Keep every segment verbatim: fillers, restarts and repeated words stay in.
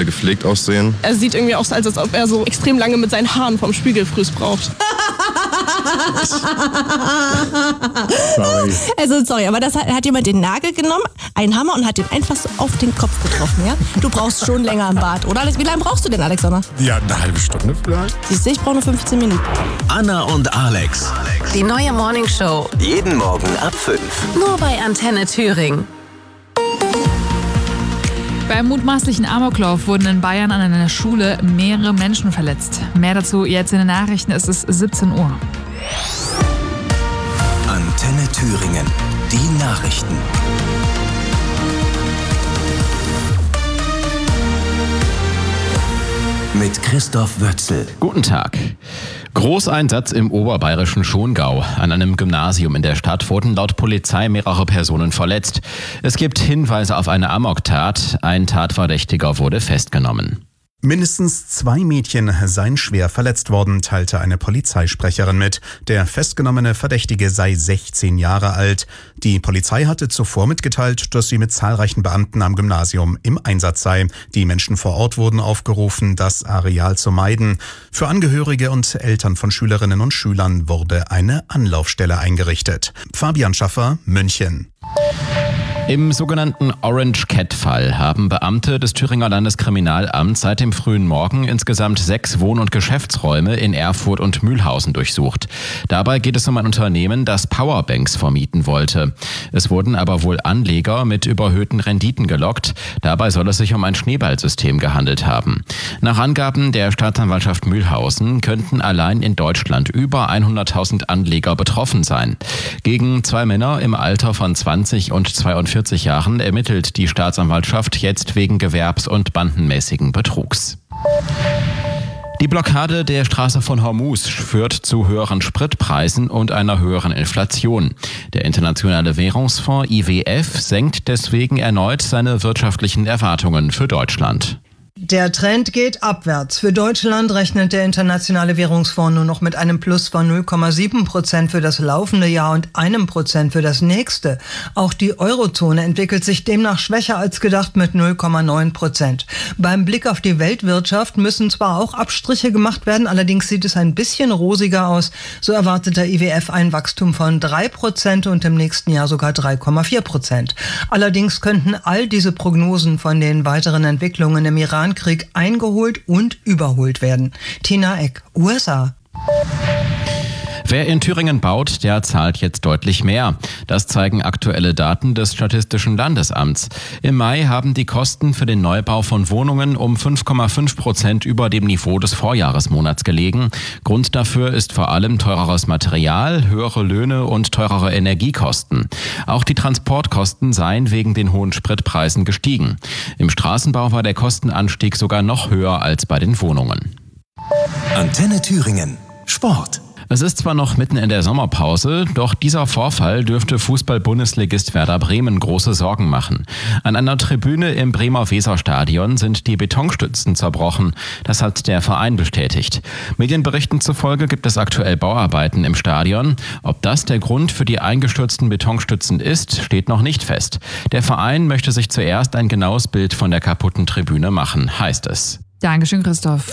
beide gepflegt aussehen. Er sieht irgendwie aus, als ob er so extrem lange mit seinen Haaren vom Spiegelfrüß braucht. Sorry. Also sorry, aber das hat, hat jemand den Nagel genommen, einen Hammer und hat den einfach so auf den Kopf getroffen, ja? Du brauchst schon länger im Bad, oder? Wie lange brauchst du denn, Alexander? Ja, eine halbe Stunde vielleicht. Siehst du, ich brauche nur fünfzehn Minuten. Anna und Alex. Die neue Morningshow. Jeden Morgen ab fünf. Nur bei Antenne Thüringen. Beim mutmaßlichen Amoklauf wurden in Bayern an einer Schule mehrere Menschen verletzt. Mehr dazu jetzt in den Nachrichten. Es ist siebzehn Uhr. Antenne Thüringen. Die Nachrichten. Mit Christoph Wötzel. Guten Tag. Großeinsatz im oberbayerischen Schongau. An einem Gymnasium in der Stadt wurden laut Polizei mehrere Personen verletzt. Es gibt Hinweise auf eine Amoktat. Ein Tatverdächtiger wurde festgenommen. Mindestens zwei Mädchen seien schwer verletzt worden, teilte eine Polizeisprecherin mit. Der festgenommene Verdächtige sei sechzehn Jahre alt. Die Polizei hatte zuvor mitgeteilt, dass sie mit zahlreichen Beamten am Gymnasium im Einsatz sei. Die Menschen vor Ort wurden aufgerufen, das Areal zu meiden. Für Angehörige und Eltern von Schülerinnen und Schülern wurde eine Anlaufstelle eingerichtet. Fabian Schaffer, München. Im sogenannten Orange Cat-Fall haben Beamte des Thüringer Landeskriminalamts seit dem frühen Morgen insgesamt sechs Wohn- und Geschäftsräume in Erfurt und Mühlhausen durchsucht. Dabei geht es um ein Unternehmen, das Powerbanks vermieten wollte. Es wurden aber wohl Anleger mit überhöhten Renditen gelockt. Dabei soll es sich um ein Schneeballsystem gehandelt haben. Nach Angaben der Staatsanwaltschaft Mühlhausen könnten allein in Deutschland über hunderttausend Anleger betroffen sein. Gegen zwei Männer im Alter von zwanzig und zweiundvierzig Jahren ermittelt die Staatsanwaltschaft jetzt wegen gewerbs- und bandenmäßigen Betrugs. Die Blockade der Straße von Hormuz führt zu höheren Spritpreisen und einer höheren Inflation. Der Internationale Währungsfonds I W F senkt deswegen erneut seine wirtschaftlichen Erwartungen für Deutschland. Der Trend geht abwärts. Für Deutschland rechnet der Internationale Währungsfonds nur noch mit einem Plus von null Komma sieben Prozent für das laufende Jahr und einem Prozent für das nächste. Auch die Eurozone entwickelt sich demnach schwächer als gedacht mit null Komma neun Prozent. Beim Blick auf die Weltwirtschaft müssen zwar auch Abstriche gemacht werden, allerdings sieht es ein bisschen rosiger aus. So erwartet der I W F ein Wachstum von drei Prozent und im nächsten Jahr sogar drei Komma vier Prozent. Allerdings könnten all diese Prognosen von den weiteren Entwicklungen im Iran Krieg eingeholt und überholt werden. Tina Eck, U S A. Wer in Thüringen baut, der zahlt jetzt deutlich mehr. Das zeigen aktuelle Daten des Statistischen Landesamts. Im Mai haben die Kosten für den Neubau von Wohnungen um fünf Komma fünf Prozent über dem Niveau des Vorjahresmonats gelegen. Grund dafür ist vor allem teureres Material, höhere Löhne und teurere Energiekosten. Auch die Transportkosten seien wegen den hohen Spritpreisen gestiegen. Im Straßenbau war der Kostenanstieg sogar noch höher als bei den Wohnungen. Antenne Thüringen. Sport. Es ist zwar noch mitten in der Sommerpause, doch dieser Vorfall dürfte Fußball-Bundesligist Werder Bremen große Sorgen machen. An einer Tribüne im Bremer Weserstadion sind die Betonstützen zerbrochen. Das hat der Verein bestätigt. Medienberichten zufolge gibt es aktuell Bauarbeiten im Stadion. Ob das der Grund für die eingestürzten Betonstützen ist, steht noch nicht fest. Der Verein möchte sich zuerst ein genaues Bild von der kaputten Tribüne machen, heißt es. Dankeschön, Christoph.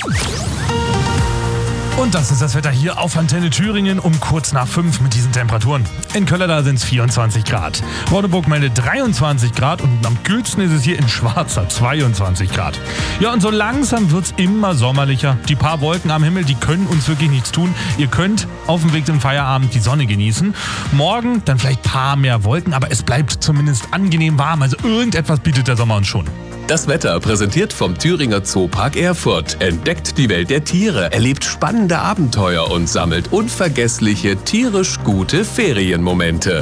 Und das ist das Wetter hier auf Antenne Thüringen um kurz nach fünf mit diesen Temperaturen. In Kölleda sind es vierundzwanzig Grad. Rodeburg meldet dreiundzwanzig Grad und am kühlsten ist es hier in Schwarza, zweiundzwanzig Grad. Ja, und so langsam wird es immer sommerlicher. Die paar Wolken am Himmel, die können uns wirklich nichts tun. Ihr könnt auf dem Weg zum Feierabend die Sonne genießen. Morgen dann vielleicht ein paar mehr Wolken, aber es bleibt zumindest angenehm warm. Also irgendetwas bietet der Sommer uns schon. Das Wetter präsentiert vom Thüringer Zoopark Erfurt. Entdeckt die Welt der Tiere, erlebt spannende Abenteuer und sammelt unvergessliche, tierisch gute Ferienmomente.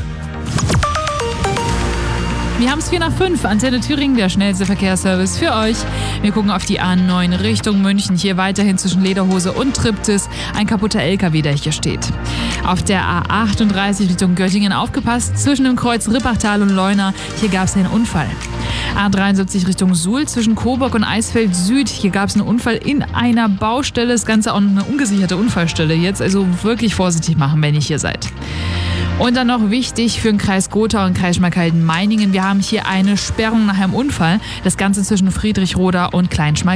Wir haben es vier nach fünf. Antenne Thüringen, der schnellste Verkehrsservice für euch. Wir gucken auf die A neun Richtung München. Hier weiterhin zwischen Lederhose und Triptis ein kaputter L K W, der hier steht. Auf der A achtunddreißig Richtung Göttingen aufgepasst. Zwischen dem Kreuz Rippachtal und Leuna. Hier gab es einen Unfall. A dreiundsiebzig Richtung Suhl zwischen Coburg und Eisfeld Süd. Hier gab es einen Unfall in einer Baustelle. Das Ganze auch eine ungesicherte Unfallstelle jetzt. Also wirklich vorsichtig machen, wenn ihr hier seid. Und dann noch wichtig für den Kreis Gotha und Kreis Schmalkalden-Meiningen. Wir haben hier eine Sperrung nach einem Unfall. Das Ganze zwischen Friedrichroda und Kleinschmalkalden.